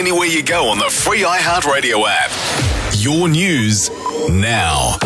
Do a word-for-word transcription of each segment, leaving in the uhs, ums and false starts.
anywhere you go on the free iHeartRadio app. Your news now.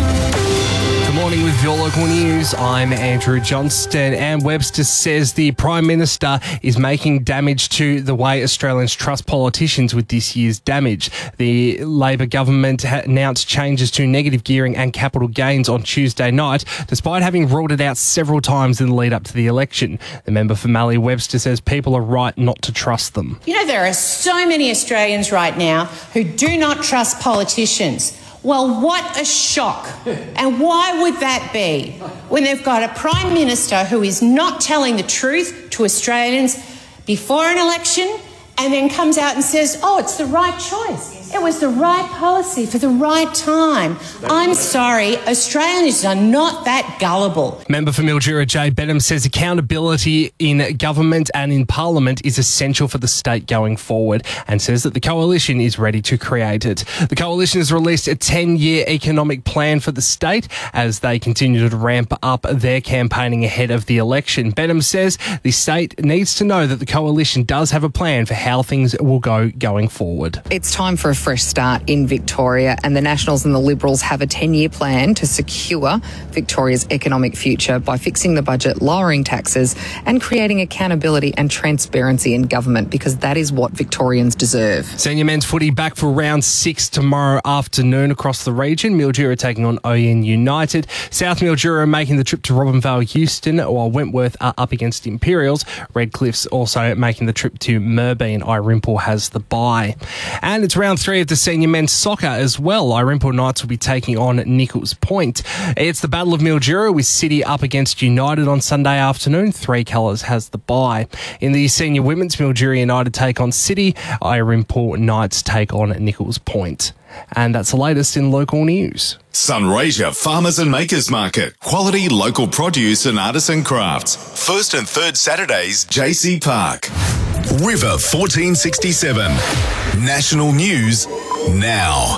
Good morning with your local news. I'm Andrew Johnston, and Webster says the Prime Minister is making damage to the way Australians trust politicians with this year's damage. The Labor government ha- announced changes to negative gearing and capital gains on Tuesday night, despite having ruled it out several times in the lead up to the election. The member for Mallee Webster says people are right not to trust them. You know, there are so many Australians right now who do not trust politicians. Well, what a shock. And why would that be when they've got a Prime Minister who is not telling the truth to Australians before an election and then comes out and says, oh, it's the right choice. It was the right policy for the right time. I'm sorry, Australians are not that gullible. Member for Mildura Jay Benham says accountability in government and in Parliament is essential for the state going forward, and says that the Coalition is ready to create it. The Coalition has released a ten-year economic plan for the state as they continue to ramp up their campaigning ahead of the election. Benham says the state needs to know that the Coalition does have a plan for how things will go going forward. It's time for a fresh start in Victoria, and the Nationals and the Liberals have a ten-year plan to secure Victoria's economic future by fixing the budget, lowering taxes and creating accountability and transparency in government, because that is what Victorians deserve. Senior men's footy back for round six tomorrow afternoon across the region. Mildura taking on O N United. South Mildura making the trip to Robinvale Houston, while Wentworth are up against Imperials. Redcliffe's also making the trip to Merbein. Irimple has the bye. And it's round three of the senior men's soccer as well. Irimple Knights will be taking on Nichols Point. It's the Battle of Mildura with City up against United on Sunday afternoon. Three Colours has the bye. In the senior women's, Mildura United take on City. Irimple Knights take on Nichols Point. And that's the latest in local news. Sunraysia Farmers and Makers Market. Quality local produce and artisan crafts. First and third Saturdays, J C Park. River fourteen sixty-seven. National News now.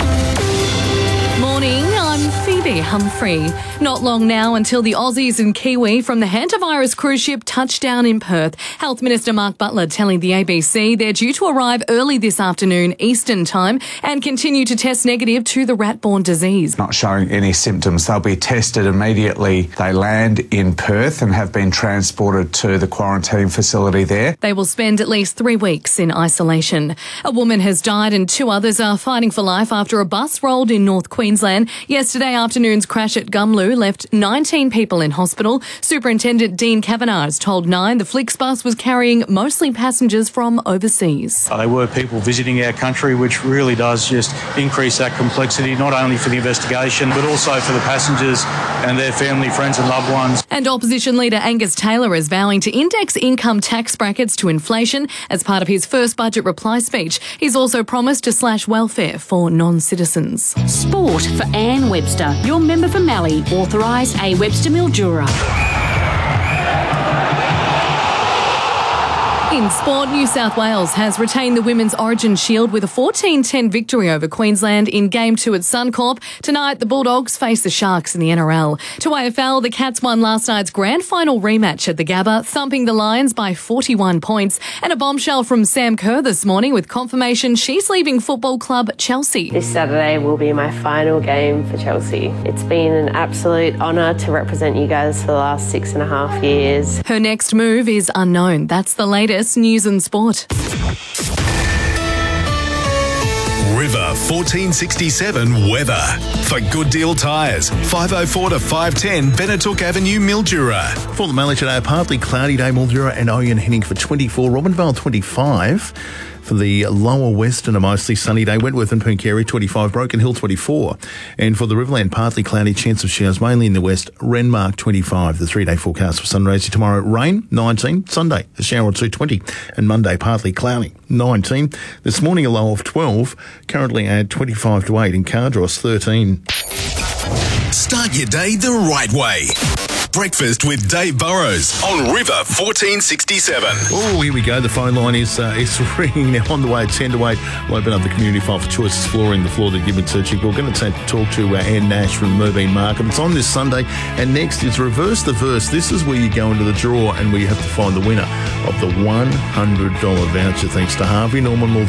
Morning, I'm Phoebe Humphrey. Not long now until the Aussies and Kiwi from the hantavirus cruise ship touch down in Perth. Health Minister Mark Butler telling the A B C they're due to arrive early this afternoon Eastern time and continue to test negative to the rat-borne disease. Not showing any symptoms. They'll be tested immediately they land in Perth and have been transported to the quarantine facility there. They will spend at least three weeks in isolation. A woman has died and two others are fighting for life after a bus rolled in North Queensland. Yesterday afternoon's crash at Gumlu left nineteen people in hospital. Superintendent Dean Kavanagh has told Nine the Flixbus was carrying mostly passengers from overseas. They were people visiting our country, which really does just increase that complexity, not only for the investigation, but also for the passengers and their family, friends and loved ones. And opposition leader Angus Taylor is vowing to index income tax brackets to inflation as part of his first budget reply speech. He's also promised to slash welfare for non-citizens. Sport for Anne Webster, your member for Mallee, authorised A Webster Mildura. In sport, New South Wales has retained the Women's Origin Shield with a fourteen ten victory over Queensland in Game two at Suncorp. Tonight, the Bulldogs face the Sharks in the N R L. To A F L, the Cats won last night's grand final rematch at the Gabba, thumping the Lions by forty-one points. And a bombshell from Sam Kerr this morning with confirmation she's leaving football club Chelsea. This Saturday will be my final game for Chelsea. It's been an absolute honour to represent you guys for the last six and a half years. Her next move is unknown. That's the latest news and sport. River fourteen sixty-seven weather. For Good Deal Tyres, five oh four to five ten Benetook Avenue, Mildura. For the Mallee today, a partly cloudy day, Mildura and Oyen heading for twenty-four, Robinvale twenty-five. For the lower western, a mostly sunny day, Wentworth and Pooncarie twenty-five, Broken Hill twenty-four. And for the Riverland, partly cloudy, chance of showers mainly in the west, Renmark twenty-five. The three-day forecast for Sunraysia tomorrow, rain nineteen, Sunday a shower or two twenty, and Monday partly cloudy nineteen. This morning a low of twelve, currently at twenty-five to eight in Cardross thirteen. Start your day the right way. Breakfast with Dave Burrows on River fourteen sixty-seven. Oh, here we go. The phone line is uh, is ringing now on the way. ten to eight. We'll open up the community file for Choices Flooring, the floor that you've been searching for. We're going to talk to uh, Anne Nash from Merbein Market. It's on this Sunday. And next is Reverse the Verse. This is where you go into the draw and where you have to find the winner of the one hundred dollars voucher thanks to Harvey Norman